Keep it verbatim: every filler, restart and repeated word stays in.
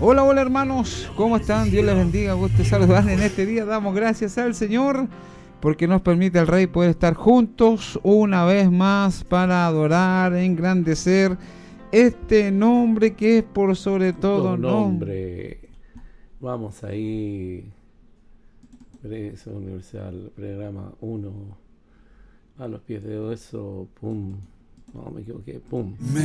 Hola, hola hermanos, ¿cómo están? Dios les bendiga, gusto saludarles en este día. Damos gracias al Señor porque nos permite el Rey poder estar juntos una vez más para adorar, engrandecer este nombre que es por sobre todo No, nombre. nombre. Vamos ahí. Iglesia Universal, programa uno. A los pies de eso, pum. No, me equivoqué, pum.